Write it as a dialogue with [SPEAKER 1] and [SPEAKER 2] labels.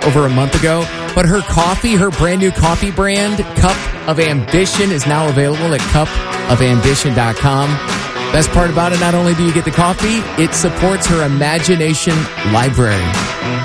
[SPEAKER 1] over a month ago. But her coffee, her brand new coffee brand, Cup of Ambition, is now available at cupofambition.com. Best part about it, not only do you get the coffee, it supports her imagination library.